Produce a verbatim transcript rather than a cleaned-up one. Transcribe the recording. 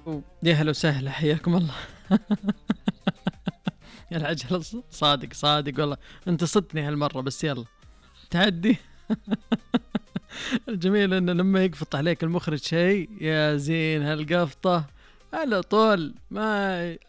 يا هلا وسهلا، حياكم الله. يا العجل، صادق صادق والله انت صدتني هالمرة، بس يلا تعدي. الجميل انه لما يقفط عليك المخرج شيء، يا زين هالقفطة على طول ما